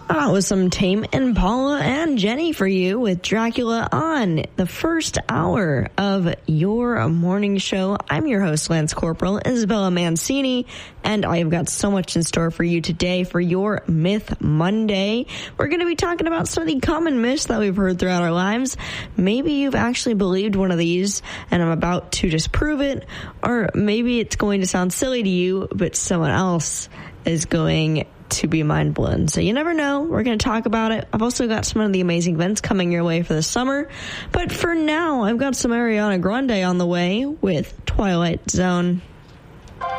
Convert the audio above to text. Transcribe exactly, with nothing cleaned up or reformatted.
That was some Tame Impala and Jenny for you with Dracula on the first hour of your morning show. I'm your host, Lance Corporal, Isabella Mancini, and I have got so much in store for you today for your Myth Monday. We're going to be talking about some of the common myths that we've heard throughout our lives. Maybe you've actually believed one of these, and I'm about to disprove it, or maybe it's going to sound silly to you, but someone else is going to be mind blown. So you never know. We're going to talk about it. I've also got some of the amazing events coming your way for the summer. But for now, I've got some Ariana Grande on the way with Twilight Zone.